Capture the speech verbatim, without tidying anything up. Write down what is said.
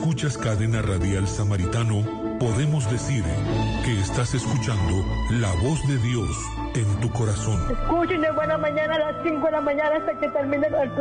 escuchas Cadena Radial Samaritano, podemos decir que estás escuchando la voz de Dios en tu corazón. Escuchen de buena mañana a las cinco de la mañana hasta que termine el